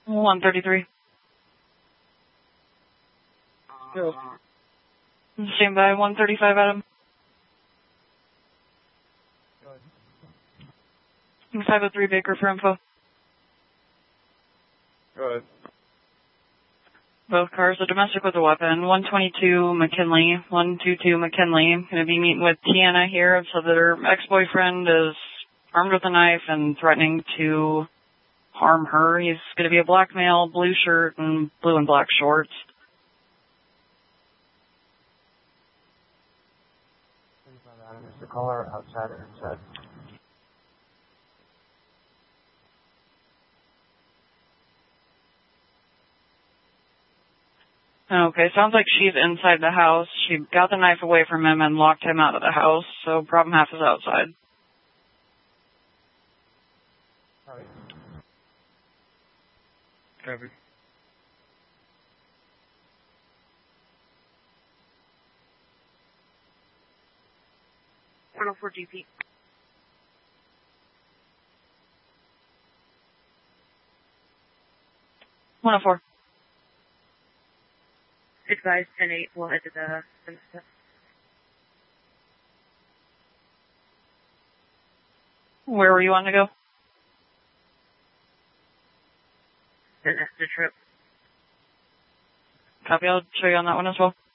133. Go. Stand by, 135, Adam. Go ahead. 503 Baker for info. Go ahead. Both cars, a domestic with a weapon. 122 McKinley, 122 McKinley. Going to be meeting with Tiana here, so that her ex-boyfriend is armed with a knife and threatening to harm her. He's going to be a black male, blue shirt, and blue and black shorts. Is the caller outside or inside? Okay, sounds like she's inside the house. She got the knife away from him and locked him out of the house, so problem half is outside. Copy. Copy. For GP. 104. Advise 10-8, we'll head to the semester. Where were you on to go? The trip. Copy, I'll show you on that one as well.